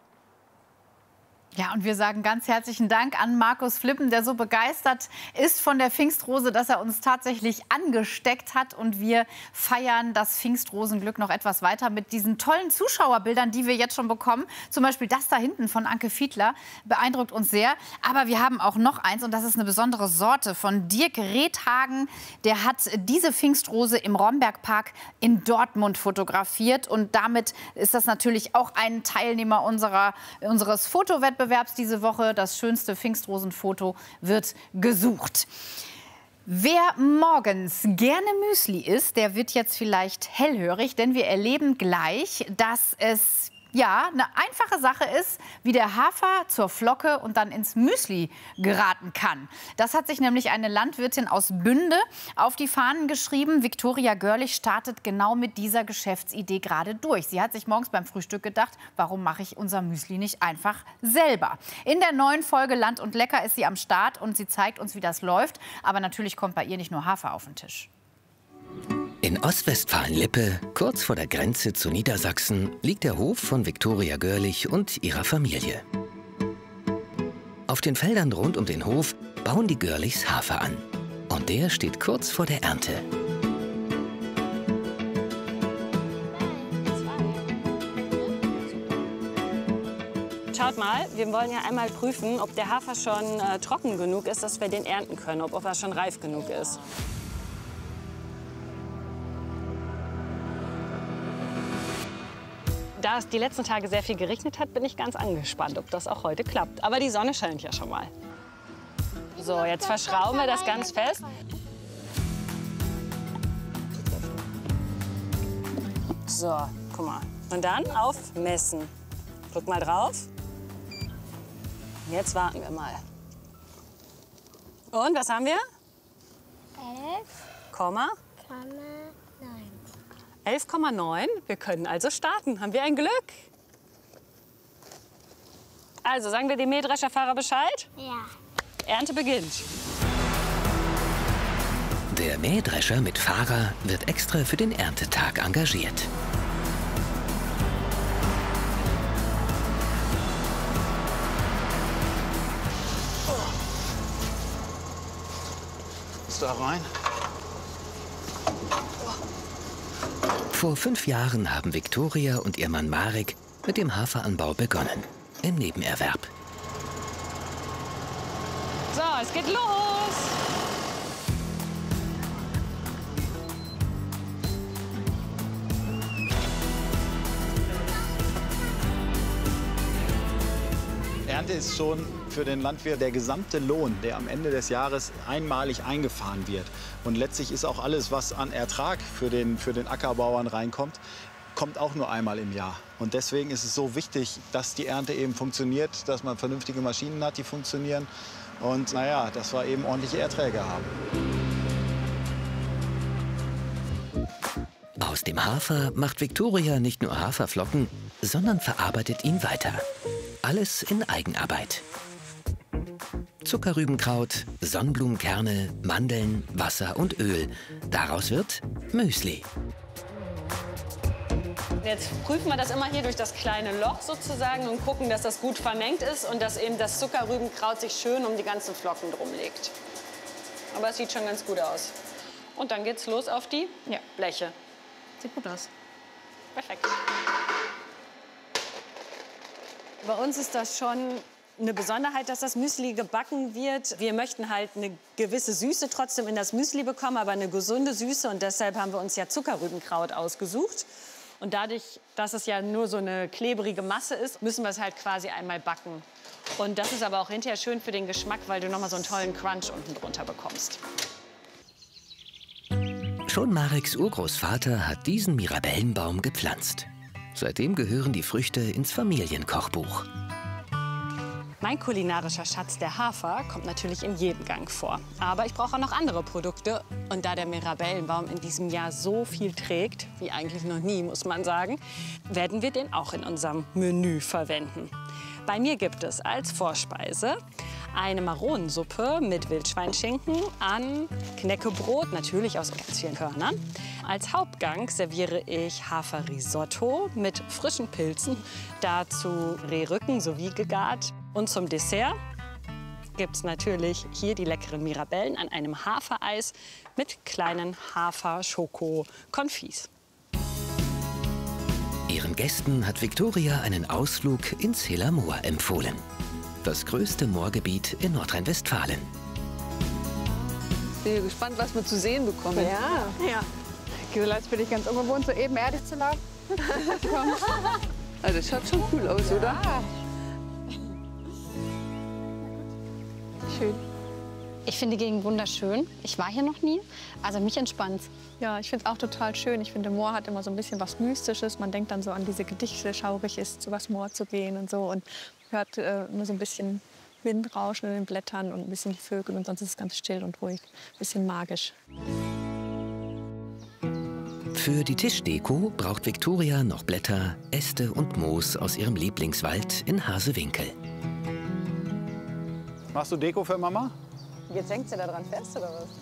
Speaker 6: Ja, und wir sagen ganz herzlichen Dank an Markus Flippen, der so begeistert ist von der Pfingstrose, dass er uns tatsächlich angesteckt hat. Und wir feiern das Pfingstrosenglück noch etwas weiter mit diesen tollen Zuschauerbildern, die wir jetzt schon bekommen. Zum Beispiel das da hinten von Anke Fiedler beeindruckt uns sehr. Aber wir haben auch noch eins, und das ist eine besondere Sorte von Dirk Redhagen. Der hat diese Pfingstrose im Rombergpark in Dortmund fotografiert. Und damit ist das natürlich auch ein Teilnehmer unseres Fotowettbewerbs diese Woche. Das schönste Pfingstrosenfoto wird gesucht. Wer morgens gerne Müsli isst, der wird jetzt vielleicht hellhörig, denn wir erleben gleich, dass es ja eine einfache Sache ist, wie der Hafer zur Flocke und dann ins Müsli geraten kann. Das hat sich nämlich eine Landwirtin aus Bünde auf die Fahnen geschrieben. Viktoria Görlich startet genau mit dieser Geschäftsidee gerade durch. Sie hat sich morgens beim Frühstück gedacht, warum mache ich unser Müsli nicht einfach selber? In der neuen Folge Land und Lecker ist sie am Start und sie zeigt uns, wie das läuft. Aber natürlich kommt bei ihr nicht nur Hafer auf den Tisch.
Speaker 12: In Ostwestfalen-Lippe, kurz vor der Grenze zu Niedersachsen, liegt der Hof von Viktoria Görlich und ihrer Familie. Auf den Feldern rund um den Hof bauen die Görlichs Hafer an. Und der steht kurz vor der Ernte.
Speaker 13: Schaut mal, wir wollen ja einmal prüfen, ob der Hafer schon trocken genug ist, dass wir den ernten können, ob er schon reif genug ist. Da es die letzten Tage sehr viel geregnet hat, bin ich ganz angespannt, ob das auch heute klappt. Aber die Sonne scheint ja schon mal. So, jetzt verschrauben wir das ganz fest. So, guck mal. Und dann auf Messen. Drück mal drauf. Jetzt warten wir mal. Und, was haben wir? 11,9. Wir können also starten. Haben wir ein Glück? Also, sagen wir dem Mähdrescherfahrer Bescheid?
Speaker 14: Ja.
Speaker 13: Ernte beginnt.
Speaker 12: Der Mähdrescher mit Fahrer wird extra für den Erntetag engagiert.
Speaker 14: da rein.
Speaker 12: Vor 5 Jahren haben Viktoria und ihr Mann Marek mit dem Haferanbau begonnen, im Nebenerwerb.
Speaker 13: So, es geht los!
Speaker 14: Ernte ist schon für den Landwirt der gesamte Lohn, der am Ende des Jahres einmalig eingefahren wird. Und letztlich ist auch alles, was an Ertrag für den Ackerbauern reinkommt, kommt auch nur einmal im Jahr. Und deswegen ist es so wichtig, dass die Ernte eben funktioniert, dass man vernünftige Maschinen hat, die funktionieren. Und naja, dass wir eben ordentliche Erträge haben.
Speaker 12: Aus dem Hafer macht Viktoria nicht nur Haferflocken, sondern verarbeitet ihn weiter. Alles in Eigenarbeit. Zuckerrübenkraut, Sonnenblumenkerne, Mandeln, Wasser und Öl. Daraus wird Müsli.
Speaker 13: Jetzt prüfen wir das immer hier durch das kleine Loch sozusagen und gucken, dass das gut vermengt ist und dass eben das Zuckerrübenkraut sich schön um die ganzen Flocken drum legt. Aber es sieht schon ganz gut aus. Und dann geht's los auf die Bleche. Sieht gut aus. Perfekt. Bei uns ist das schon eine Besonderheit, dass das Müsli gebacken wird. Wir möchten halt eine gewisse Süße trotzdem in das Müsli bekommen, aber eine gesunde Süße. Und deshalb haben wir uns ja Zuckerrübenkraut ausgesucht. Und dadurch, dass es ja nur so eine klebrige Masse ist, müssen wir es halt quasi einmal backen. Und das ist aber auch hinterher schön für den Geschmack, weil du noch mal so einen tollen Crunch unten drunter bekommst.
Speaker 12: Schon Mareks Urgroßvater hat diesen Mirabellenbaum gepflanzt. Seitdem gehören die Früchte ins Familienkochbuch.
Speaker 13: Mein kulinarischer Schatz, der Hafer, kommt natürlich in jedem Gang vor. Aber ich brauche auch noch andere Produkte. Und da der Mirabellenbaum in diesem Jahr so viel trägt, wie eigentlich noch nie, muss man sagen, werden wir den auch in unserem Menü verwenden. Bei mir gibt es als Vorspeise eine Maronensuppe mit Wildschweinschinken an Knäckebrot, natürlich aus ganz vielen Körnern. Als Hauptgang serviere ich Haferrisotto mit frischen Pilzen, dazu Rehrücken sowie gegart. Und zum Dessert gibt es natürlich hier die leckeren Mirabellen an einem Hafereis mit kleinen Hafer-Schoko-Konfis.
Speaker 12: Ihren Gästen hat Viktoria einen Ausflug ins Hiller Moor empfohlen. Das größte Moorgebiet in Nordrhein-Westfalen.
Speaker 3: Ich bin gespannt, was wir zu sehen bekommen.
Speaker 4: Ja. Gisela, jetzt bin ich ganz ungewohnt, so ebenerdig zu laufen.
Speaker 3: Also das schaut schon cool aus, oder?
Speaker 4: Schön.
Speaker 15: Ich finde die Gegend wunderschön. Ich war hier noch nie, also mich entspannt's.
Speaker 4: Ja, ich finde es auch total schön. Ich finde, Moor hat immer so ein bisschen was Mystisches. Man denkt dann so an diese Gedichte, schaurig ist, übers Moor zu gehen und so. Und hört nur so ein bisschen Windrauschen in den Blättern und ein bisschen die Vögel. Und sonst ist es ganz still und ruhig, ein bisschen magisch.
Speaker 12: Für die Tischdeko braucht Viktoria noch Blätter, Äste und Moos aus ihrem Lieblingswald in Hasewinkel.
Speaker 14: Machst du Deko für Mama?
Speaker 13: Jetzt hängt sie da dran fest, oder was?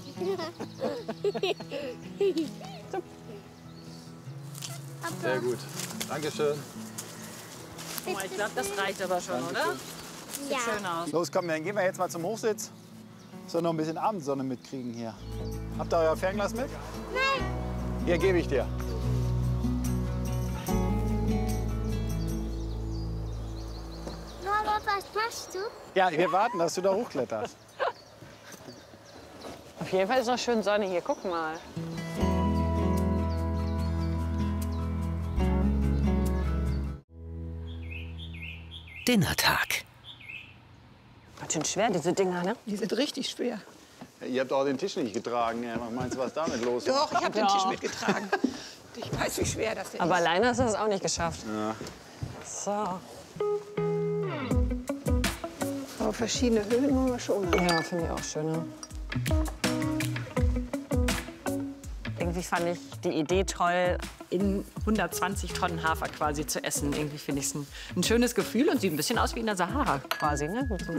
Speaker 14: Sehr gut. Dankeschön.
Speaker 13: Guck mal, ich glaube, das reicht aber schon, oder? Sieht schön aus.
Speaker 14: Los, komm, dann gehen wir jetzt mal zum Hochsitz. Soll noch ein bisschen Abendsonne mitkriegen hier. Habt ihr euer Fernglas mit?
Speaker 16: Nein.
Speaker 14: Hier, gebe ich dir.
Speaker 16: Mama, was machst du?
Speaker 14: Ja, wir warten, dass du da hochkletterst.
Speaker 13: Auf jeden Fall ist noch schön Sonne hier. Guck mal.
Speaker 12: Dinnertag.
Speaker 13: Ganz schön schwer, diese Dinger, ne?
Speaker 3: Die sind richtig schwer.
Speaker 14: Ihr habt auch den Tisch nicht getragen. Was meinst du, was damit los ist?
Speaker 3: Doch, ich habe den Tisch mitgetragen. Ich weiß, wie schwer das ist.
Speaker 13: Aber alleine hast du das auch nicht geschafft.
Speaker 14: Ja.
Speaker 13: So.
Speaker 3: Aber verschiedene Höhen haben wir schon.
Speaker 13: Ja, finde ich auch schön. Ne? Irgendwie fand ich die Idee toll, in 120 Tonnen Hafer quasi zu essen. Irgendwie finde ich es ein schönes Gefühl und sieht ein bisschen aus wie in der Sahara quasi. Ne? Jetzt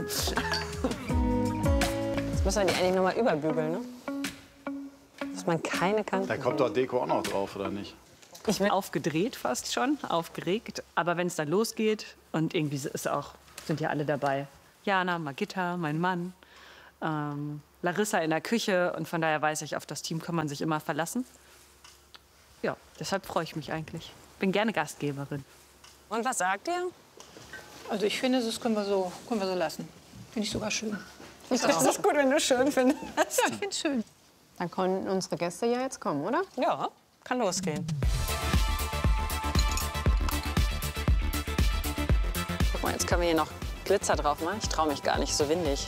Speaker 13: muss man die eigentlich noch mal überbügeln, ne? Dass man keine Kanten.
Speaker 14: Da kommt doch Deko auch noch drauf, oder nicht?
Speaker 13: Ich bin aufgedreht fast schon, aufgeregt. Aber wenn es dann losgeht und irgendwie sind ja alle dabei. Jana, Margitta, mein Mann. Larissa in der Küche und von daher weiß ich, auf das Team kann man sich immer verlassen. Ja, deshalb freue ich mich eigentlich. Bin gerne Gastgeberin.
Speaker 3: Und was sagt ihr? Also ich finde, das können wir so lassen. Finde ich sogar schön.
Speaker 6: Das ist gut, wenn du schön findest.
Speaker 3: Ja, ich finde es schön.
Speaker 15: Dann können unsere Gäste ja jetzt kommen, oder?
Speaker 13: Ja, kann losgehen. Guck mal, jetzt können wir hier noch Glitzer drauf machen. Ich traue mich gar nicht, so windig.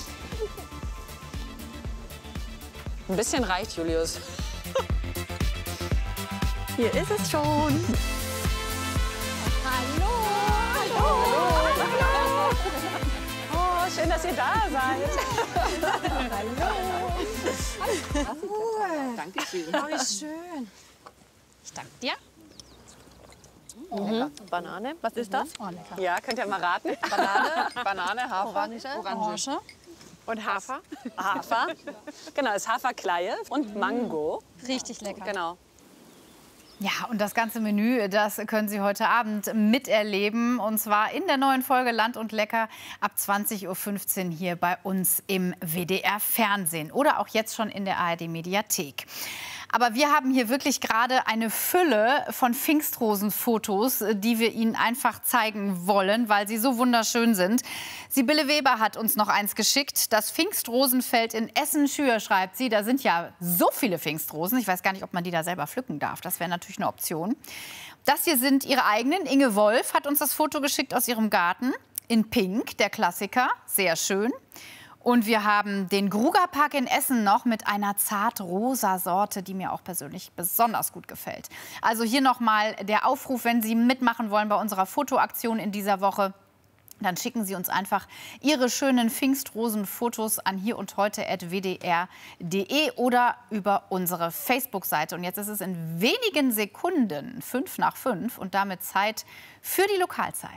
Speaker 13: Ein bisschen reicht, Julius.
Speaker 4: Hier ist es schon.
Speaker 6: Hallo! Oh, schön, dass ihr da seid.
Speaker 13: Hallo. Danke schön.
Speaker 6: Oh, wie schön.
Speaker 15: Ich danke dir.
Speaker 4: Banane, was ist das?
Speaker 13: Ja, könnt ihr mal raten?
Speaker 6: Banane, Hafer,
Speaker 15: Orange.
Speaker 4: Und Hafer?
Speaker 13: Hafer. Genau, ist Haferkleie und Mango.
Speaker 15: Richtig lecker.
Speaker 13: Genau.
Speaker 6: Ja, und das ganze Menü, das können Sie heute Abend miterleben. Und zwar in der neuen Folge Land und Lecker ab 20:15 Uhr hier bei uns im WDR Fernsehen. Oder auch jetzt schon in der ARD Mediathek. Aber wir haben hier wirklich gerade eine Fülle von Pfingstrosenfotos, die wir Ihnen einfach zeigen wollen, weil sie so wunderschön sind. Sibylle Weber hat uns noch eins geschickt. Das Pfingstrosenfeld in Essen-Schür, schreibt sie. Da sind ja so viele Pfingstrosen. Ich weiß gar nicht, ob man die da selber pflücken darf. Das wäre natürlich eine Option. Das hier sind ihre eigenen. Inge Wolf hat uns das Foto geschickt aus ihrem Garten. In Pink, der Klassiker. Sehr schön. Und wir haben den Grugerpark in Essen noch mit einer zart-rosa Sorte, die mir auch persönlich besonders gut gefällt. Also hier nochmal der Aufruf, wenn Sie mitmachen wollen bei unserer Fotoaktion in dieser Woche. Dann schicken Sie uns einfach Ihre schönen Pfingstrosen-Fotos an hierundheute@wdr.de oder über unsere Facebook-Seite. Und jetzt ist es in wenigen Sekunden 5:05 und damit Zeit für die Lokalzeit.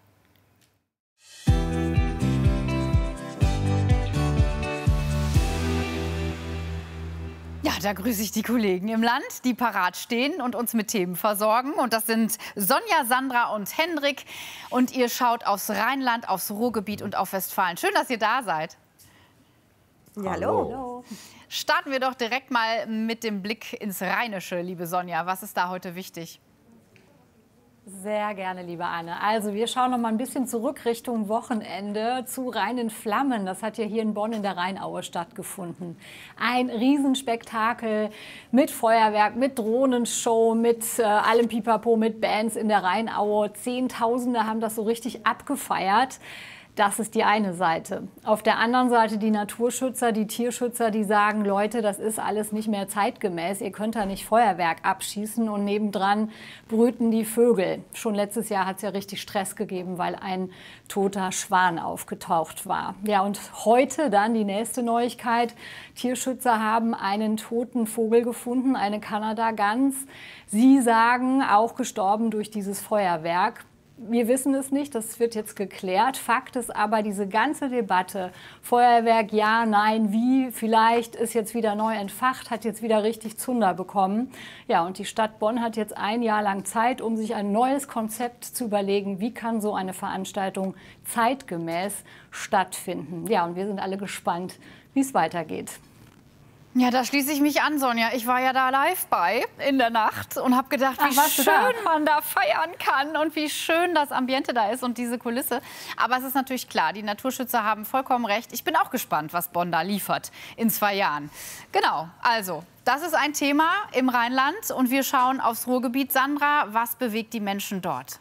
Speaker 6: Ja, da grüße ich die Kollegen im Land, die parat stehen und uns mit Themen versorgen. Und das sind Sonja, Sandra und Hendrik. Und ihr schaut aufs Rheinland, aufs Ruhrgebiet und auf Westfalen. Schön, dass ihr da seid.
Speaker 4: Ja, hallo.
Speaker 6: Starten wir doch direkt mal mit dem Blick ins Rheinische, liebe Sonja. Was ist da heute wichtig?
Speaker 16: Sehr gerne, liebe Anne. Also wir schauen noch mal ein bisschen zurück Richtung Wochenende zu Rhein in Flammen. Das hat ja hier in Bonn in der Rheinaue stattgefunden. Ein Riesenspektakel mit Feuerwerk, mit Drohnenshow, mit allem Pipapo, mit Bands in der Rheinaue. Zehntausende haben das so richtig abgefeiert. Das ist die eine Seite. Auf der anderen Seite die Naturschützer, die Tierschützer, die sagen, Leute, das ist alles nicht mehr zeitgemäß. Ihr könnt da nicht Feuerwerk abschießen und nebendran brüten die Vögel. Schon letztes Jahr hat es ja richtig Stress gegeben, weil ein toter Schwan aufgetaucht war. Ja, und heute dann die nächste Neuigkeit. Tierschützer haben einen toten Vogel gefunden, eine Kanada-Gans. Sie sagen, auch gestorben durch dieses Feuerwerk. Wir wissen es nicht, das wird jetzt geklärt. Fakt ist aber, diese ganze Debatte, Feuerwerk, ja, nein, wie, vielleicht, ist jetzt wieder neu entfacht, hat jetzt wieder richtig Zunder bekommen. Ja, und die Stadt Bonn hat jetzt ein Jahr lang Zeit, um sich ein neues Konzept zu überlegen, wie kann so eine Veranstaltung zeitgemäß stattfinden. Ja, und wir sind alle gespannt, wie es weitergeht.
Speaker 6: Ja, da schließe ich mich an, Sonja. Ich war ja da live bei in der Nacht und habe gedacht, wie schön man da feiern kann und wie schön das Ambiente da ist und diese Kulisse. Aber es ist natürlich klar, die Naturschützer haben vollkommen recht. Ich bin auch gespannt, was Bonn da liefert in 2 Jahren. Genau, also das ist ein Thema im Rheinland und wir schauen aufs Ruhrgebiet. Sandra, was bewegt die Menschen dort?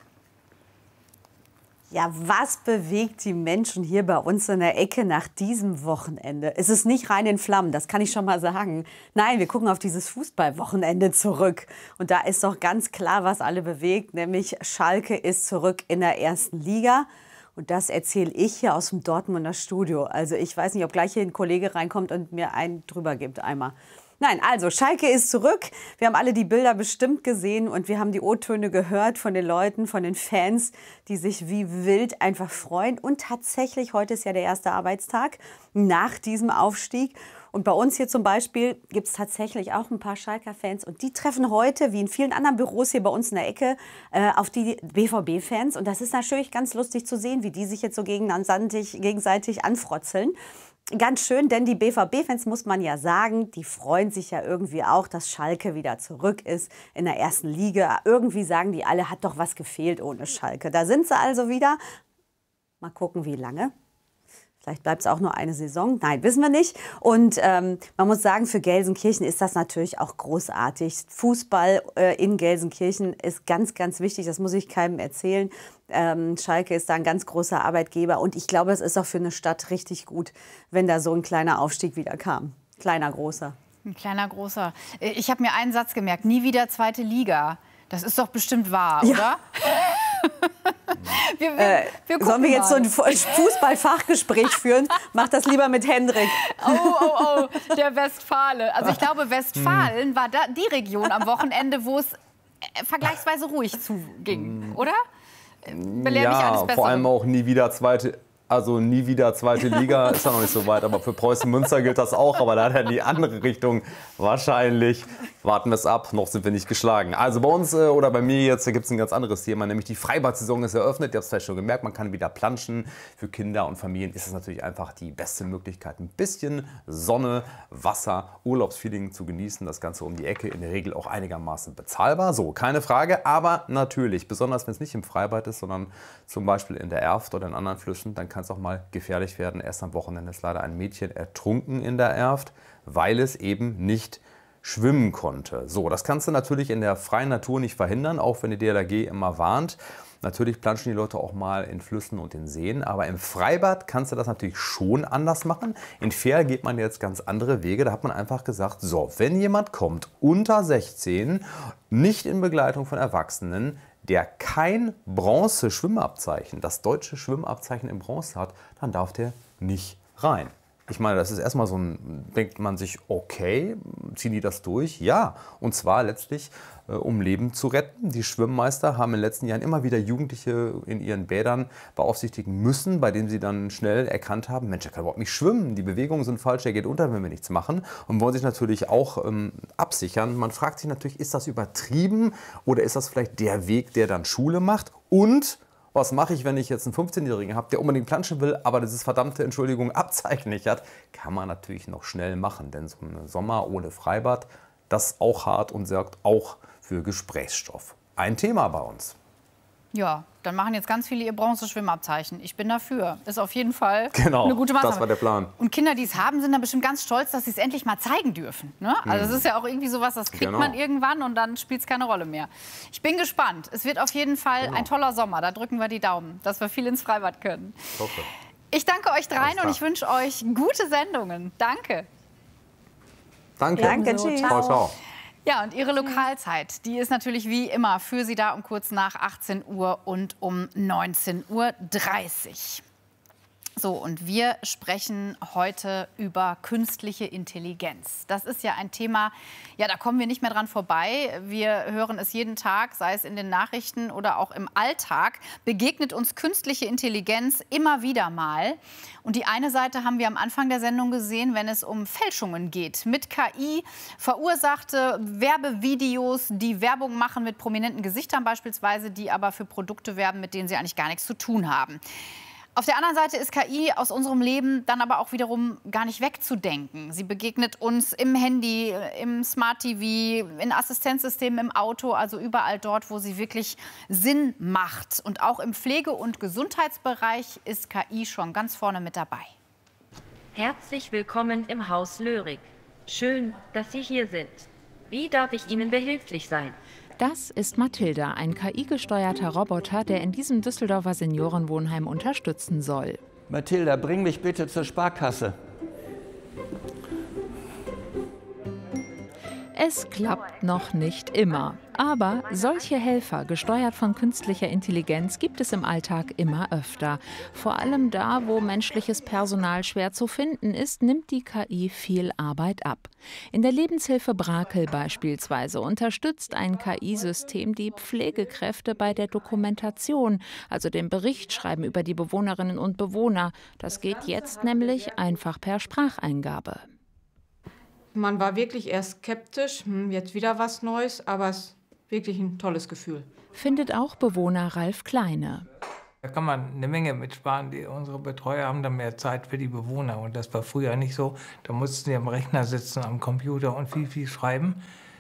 Speaker 17: Ja, was bewegt die Menschen hier bei uns in der Ecke nach diesem Wochenende? Es ist nicht Rhein in Flammen, das kann ich schon mal sagen. Nein, wir gucken auf dieses Fußballwochenende zurück. Und da ist doch ganz klar, was alle bewegt, nämlich Schalke ist zurück in der 1. Liga. Und das erzähle ich hier aus dem Dortmunder Studio. Also ich weiß nicht, ob gleich hier ein Kollege reinkommt und mir einen drüber gibt einmal. Nein, also Schalke ist zurück. Wir haben alle die Bilder bestimmt gesehen und wir haben die O-Töne gehört von den Leuten, von den Fans, die sich wie wild einfach freuen. Und tatsächlich, heute ist ja der erste Arbeitstag nach diesem Aufstieg. Und bei uns hier zum Beispiel gibt es tatsächlich auch ein paar Schalker-Fans. Und die treffen heute, wie in vielen anderen Büros hier bei uns in der Ecke, auf die BVB-Fans. Und das ist natürlich ganz lustig zu sehen, wie die sich jetzt so gegenseitig anfrotzeln. Ganz schön, denn die BVB-Fans, muss man ja sagen, die freuen sich ja irgendwie auch, dass Schalke wieder zurück ist in der ersten Liga. Irgendwie sagen die alle, hat doch was gefehlt ohne Schalke. Da sind sie also wieder. Mal gucken, wie lange. Vielleicht bleibt es auch nur eine Saison. Nein, wissen wir nicht. Und man muss sagen, für Gelsenkirchen ist das natürlich auch großartig. Fußball in Gelsenkirchen ist ganz, ganz wichtig. Das muss ich keinem erzählen. Schalke ist da ein ganz großer Arbeitgeber. Und ich glaube, es ist auch für eine Stadt richtig gut, wenn da so ein kleiner Aufstieg wieder kam. Kleiner, großer.
Speaker 6: Ein kleiner, großer. Ich habe mir einen Satz gemerkt. Nie wieder zweite Liga. Das ist doch bestimmt wahr,
Speaker 17: ja.
Speaker 6: Oder? wir
Speaker 17: sollen wir jetzt so ein Fußballfachgespräch führen? Mach das lieber mit Hendrik.
Speaker 6: Oh, der Westfale. Also ich glaube, Westfalen war da die Region am Wochenende, wo es vergleichsweise ruhig zuging, oder? Belehr mich alles besser.
Speaker 18: Vor allem auch nie wieder zweite Liga, ist ja noch nicht so weit, aber für Preußen Münster gilt das auch, aber leider in die andere Richtung wahrscheinlich. Warten wir es ab, noch sind wir nicht geschlagen. Also bei uns oder bei mir jetzt gibt es ein ganz anderes Thema, nämlich die Freibad-Saison ist eröffnet. Ihr habt es vielleicht schon gemerkt, man kann wieder planschen. Für Kinder und Familien ist es natürlich einfach die beste Möglichkeit, ein bisschen Sonne, Wasser, Urlaubsfeeling zu genießen. Das Ganze um die Ecke, in der Regel auch einigermaßen bezahlbar. So, keine Frage, aber natürlich, besonders wenn es nicht im Freibad ist, sondern zum Beispiel in der Erft oder in anderen Flüssen, dann kann es auch mal gefährlich werden. Erst am Wochenende ist leider ein Mädchen ertrunken in der Erft, weil es eben nicht schwimmen konnte. So, das kannst du natürlich in der freien Natur nicht verhindern, auch wenn die DLRG immer warnt. Natürlich planschen die Leute auch mal in Flüssen und in Seen, aber im Freibad kannst du das natürlich schon anders machen. In Verl geht man jetzt ganz andere Wege. Da hat man einfach gesagt, so, wenn jemand kommt unter 16, nicht in Begleitung von Erwachsenen, der kein Bronze-Schwimmabzeichen, das deutsche Schwimmabzeichen in Bronze hat, dann darf der nicht rein. Ich meine, das ist erstmal so ein, denkt man sich, okay, ziehen die das durch? Ja, und zwar letztlich, um Leben zu retten. Die Schwimmmeister haben in den letzten Jahren immer wieder Jugendliche in ihren Bädern beaufsichtigen müssen, bei denen sie dann schnell erkannt haben, Mensch, er kann überhaupt nicht schwimmen, die Bewegungen sind falsch, er geht unter, wenn wir nichts machen. Und wollen sich natürlich auch absichern. Man fragt sich natürlich, ist das übertrieben oder ist das vielleicht der Weg, der dann Schule macht? Und was mache ich, wenn ich jetzt einen 15-Jährigen habe, der unbedingt planschen will, aber dieses verdammte, Abzeichen nicht hat? Kann man natürlich noch schnell machen, denn so ein Sommer ohne Freibad, das ist auch hart und sorgt auch für Gesprächsstoff. Ein Thema bei uns.
Speaker 6: Ja, dann machen jetzt ganz viele ihr Bronze-Schwimmabzeichen. Ich bin dafür. Ist auf jeden Fall
Speaker 18: genau,
Speaker 6: eine gute Maßnahme.
Speaker 18: Das war der Plan.
Speaker 6: Und Kinder, die es haben, sind dann bestimmt ganz stolz, dass sie es endlich mal zeigen dürfen. Ne? Also das ist ja auch irgendwie sowas, das kriegt man irgendwann und dann spielt es keine Rolle mehr. Ich bin gespannt. Es wird auf jeden Fall ein toller Sommer. Da drücken wir die Daumen, dass wir viel ins Freibad können.
Speaker 18: Hoffe.
Speaker 6: Ich danke euch dreien und ich wünsche euch gute Sendungen. Danke.
Speaker 18: Danke.
Speaker 17: Danke, tschüss.
Speaker 18: Ciao, ciao.
Speaker 6: Ja, und Ihre Lokalzeit, die ist natürlich wie immer für Sie da um kurz nach 18 Uhr und um 19:30 Uhr. So, und wir sprechen heute über künstliche Intelligenz. Das ist ja ein Thema, ja, da kommen wir nicht mehr dran vorbei. Wir hören es jeden Tag, sei es in den Nachrichten oder auch im Alltag, begegnet uns künstliche Intelligenz immer wieder mal. Und die eine Seite haben wir am Anfang der Sendung gesehen, wenn es um Fälschungen geht. Mit KI verursachte Werbevideos, die Werbung machen mit prominenten Gesichtern beispielsweise, die aber für Produkte werben, mit denen sie eigentlich gar nichts zu tun haben. Auf der anderen Seite ist KI aus unserem Leben dann aber auch wiederum gar nicht wegzudenken. Sie begegnet uns im Handy, im Smart TV, in Assistenzsystemen im Auto, also überall dort, wo sie wirklich Sinn macht. Und auch im Pflege- und Gesundheitsbereich ist KI schon ganz vorne mit dabei.
Speaker 19: Herzlich willkommen im Haus Lörig. Schön, dass Sie hier sind. Wie darf ich Ihnen behilflich sein?
Speaker 8: Das ist Mathilda, ein KI-gesteuerter Roboter, der in diesem Düsseldorfer Seniorenwohnheim unterstützen soll.
Speaker 20: Mathilda, bring mich bitte zur Sparkasse.
Speaker 8: Es klappt noch nicht immer. Aber solche Helfer, gesteuert von künstlicher Intelligenz, gibt es im Alltag immer öfter. Vor allem da, wo menschliches Personal schwer zu finden ist, nimmt die KI viel Arbeit ab. In der Lebenshilfe Brakel beispielsweise unterstützt ein KI-System die Pflegekräfte bei der Dokumentation, also dem Berichtschreiben über die Bewohnerinnen und Bewohner. Das geht jetzt nämlich einfach per Spracheingabe.
Speaker 21: Man war wirklich erst skeptisch, jetzt wieder was Neues, aber es ist wirklich ein tolles Gefühl.
Speaker 8: Findet auch Bewohner Ralf Kleine.
Speaker 5: Da kann man eine Menge mitsparen. Unsere Betreuer haben dann mehr Zeit für die Bewohner. Und das war früher nicht so. Da mussten sie am Rechner sitzen, am Computer und viel schreiben.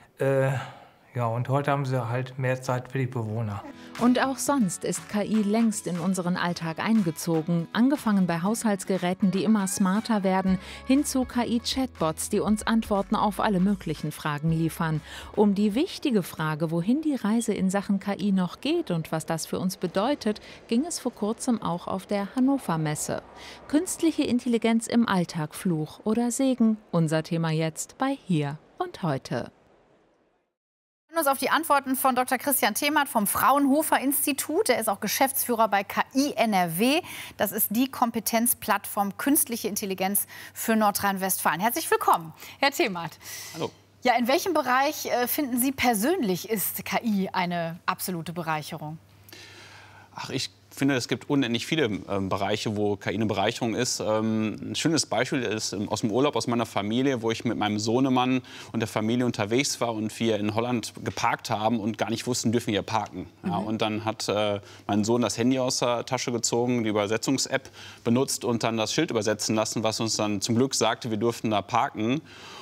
Speaker 5: Ja, und heute haben sie halt mehr Zeit für die Bewohner.
Speaker 8: Und auch sonst ist KI längst in unseren Alltag eingezogen. Angefangen bei Haushaltsgeräten, die immer smarter werden, hin zu KI-Chatbots, die uns Antworten auf alle möglichen Fragen liefern. Um die wichtige Frage, wohin die Reise in Sachen KI noch geht und was das für uns bedeutet, ging es vor kurzem auch auf der Hannover Messe. Künstliche Intelligenz im Alltag, Fluch oder Segen? Unser Thema jetzt bei Hier und Heute.
Speaker 6: Uns auf die Antworten von Dr. Christian Themert vom Fraunhofer Institut. Er ist auch Geschäftsführer bei KI NRW. Das ist die Kompetenzplattform Künstliche Intelligenz für Nordrhein-Westfalen. Herzlich willkommen, Herr Themert.
Speaker 22: Hallo.
Speaker 6: Ja, in welchem Bereich finden Sie persönlich, ist KI eine absolute Bereicherung?
Speaker 22: Ach, ich finde, es gibt unendlich viele Bereiche, wo KI eine Bereicherung ist. Ein schönes Beispiel ist aus dem Urlaub, aus meiner Familie, wo ich mit meinem Sohnemann und der Familie unterwegs war und wir in Holland geparkt haben und gar nicht wussten, dürfen wir hier parken. Ja, und dann hat mein Sohn das Handy aus der Tasche gezogen, die Übersetzungs-App benutzt und dann das Schild übersetzen lassen, was uns dann zum Glück sagte, wir durften da parken.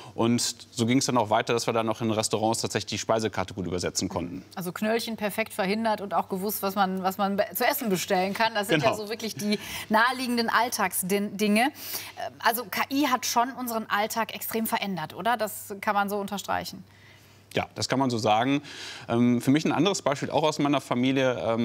Speaker 22: Und so ging es dann auch weiter, dass wir dann noch in Restaurants tatsächlich die Speisekarte gut übersetzen konnten.
Speaker 6: Also Knöllchen perfekt verhindert und auch gewusst, was man zu essen bestellen kann. Das sind ja so wirklich die naheliegenden Alltagsdinge. Also KI hat schon unseren Alltag extrem verändert, oder? Das kann man so unterstreichen.
Speaker 22: Ja, das kann man so sagen. Für mich ein anderes Beispiel, auch aus meiner Familie,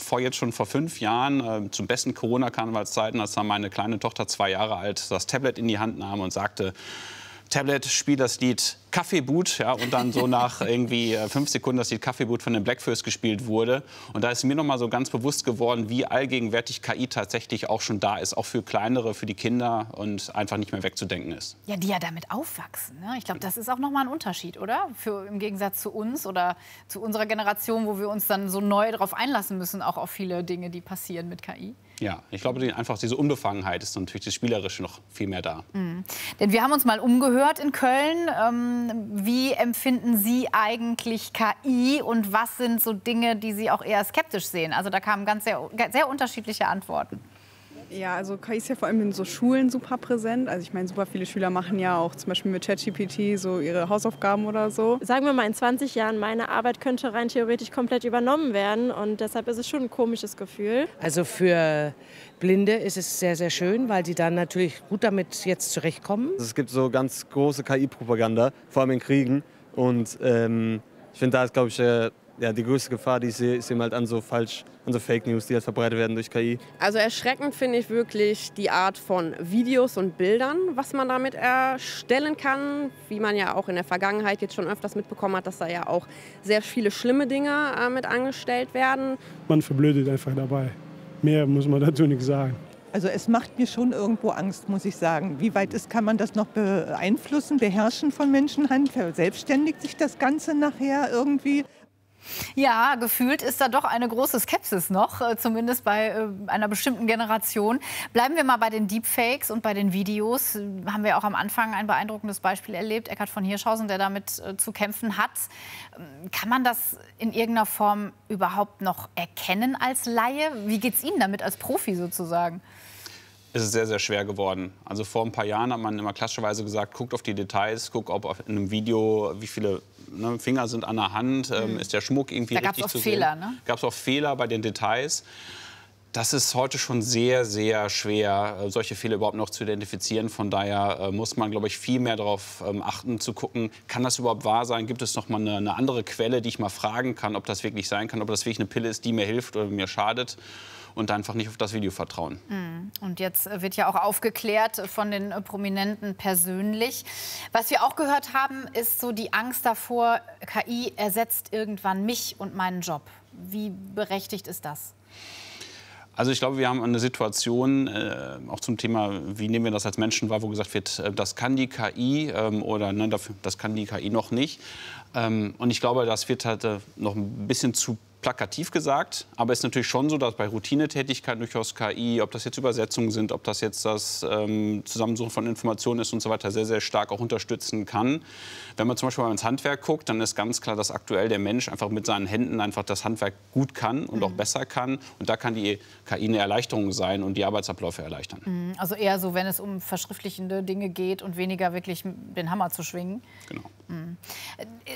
Speaker 22: vor 5 Jahren, zum besten Corona-Karnevalszeiten, als dann meine kleine Tochter 2 Jahre alt das Tablet in die Hand nahm und sagte, Tablet, spiel das Lied Kaffeeboot, ja, und dann so nach irgendwie 5 Sekunden das Lied Kaffeeboot von den Blackfurs gespielt wurde. Und da ist mir noch mal so ganz bewusst geworden, wie allgegenwärtig KI tatsächlich auch schon da ist, auch für Kleinere, für die Kinder und einfach nicht mehr wegzudenken ist.
Speaker 6: Ja, die ja damit aufwachsen. Ne? Ich glaube, das ist auch noch mal ein Unterschied, oder? Im Gegensatz zu uns oder zu unserer Generation, wo wir uns dann so neu darauf einlassen müssen, auch auf viele Dinge, die passieren mit KI.
Speaker 22: Ja, ich glaube, einfach diese Unbefangenheit ist natürlich das Spielerische noch viel mehr da.
Speaker 6: Mhm. Denn wir haben uns mal umgehört in Köln. Wie empfinden Sie eigentlich KI und was sind so Dinge, die Sie auch eher skeptisch sehen? Also da kamen sehr unterschiedliche Antworten.
Speaker 23: Ja, also KI ist ja vor allem in so Schulen super präsent. Also ich meine, super viele Schüler machen ja auch zum Beispiel mit ChatGPT so ihre Hausaufgaben oder so.
Speaker 24: Sagen wir mal, in 20 Jahren, meine Arbeit könnte rein theoretisch komplett übernommen werden. Und deshalb ist es schon ein komisches Gefühl.
Speaker 25: Also für Blinde ist es sehr, sehr schön, weil sie dann natürlich gut damit jetzt zurechtkommen.
Speaker 26: Es gibt so ganz große KI-Propaganda, vor allem in Kriegen. Und ich finde, da ist, glaube ich, die größte Gefahr, die ich sehe, ist eben halt an so Fake News, die halt verbreitet werden durch KI.
Speaker 27: Also erschreckend finde ich wirklich die Art von Videos und Bildern, was man damit erstellen kann. Wie man ja auch in der Vergangenheit jetzt schon öfters mitbekommen hat, dass da ja auch sehr viele schlimme Dinge mit angestellt werden.
Speaker 28: Man verblödet einfach dabei. Mehr muss man dazu nicht sagen.
Speaker 29: Also es macht mir schon irgendwo Angst, muss ich sagen. Wie weit kann man das noch beeinflussen, beherrschen von Menschenhand? Verselbstständigt sich das Ganze nachher irgendwie?
Speaker 6: Ja, gefühlt ist da doch eine große Skepsis noch, zumindest bei einer bestimmten Generation. Bleiben wir mal bei den Deepfakes und bei den Videos. Haben wir auch am Anfang ein beeindruckendes Beispiel erlebt, Eckhard von Hirschhausen, der damit zu kämpfen hat. Kann man das in irgendeiner Form überhaupt noch erkennen als Laie? Wie geht es Ihnen damit als Profi sozusagen?
Speaker 22: Es ist sehr, sehr schwer geworden. Also vor ein paar Jahren hat man immer klassischerweise gesagt, guckt auf die Details, guckt, ob in einem Video, wie viele Finger sind an der Hand, ist der Schmuck irgendwie richtig zu sehen. Da gab es auch Fehler, ne? Gab es auch Fehler bei den Details. Das ist heute schon sehr, sehr schwer, solche Fehler überhaupt noch zu identifizieren. Von daher muss man, glaube ich, viel mehr darauf achten, zu gucken, kann das überhaupt wahr sein? Gibt es noch mal eine andere Quelle, die ich mal fragen kann, ob das wirklich sein kann, ob das wirklich eine Pille ist, die mir hilft oder mir schadet? Und einfach nicht auf das Video vertrauen.
Speaker 6: Und jetzt wird ja auch aufgeklärt von den Prominenten persönlich. Was wir auch gehört haben, ist so die Angst davor, KI ersetzt irgendwann mich und meinen Job. Wie berechtigt ist das?
Speaker 22: Also ich glaube, wir haben eine Situation, auch zum Thema, wie nehmen wir das als Menschen wahr, wo gesagt wird, das kann die KI oder das kann die KI noch nicht. Und ich glaube, das wird halt noch ein bisschen zu plakativ gesagt, aber es ist natürlich schon so, dass bei Routinetätigkeiten durchaus KI, ob das jetzt Übersetzungen sind, ob das jetzt das Zusammensuchen von Informationen ist und so weiter, sehr, sehr stark auch unterstützen kann. Wenn man zum Beispiel mal ins Handwerk guckt, dann ist ganz klar, dass aktuell der Mensch einfach mit seinen Händen einfach das Handwerk gut kann und auch besser kann. Und da kann die KI eine Erleichterung sein und die Arbeitsabläufe erleichtern.
Speaker 6: Also eher so, wenn es um verschriftlichende Dinge geht und weniger wirklich den Hammer zu schwingen.
Speaker 22: Genau.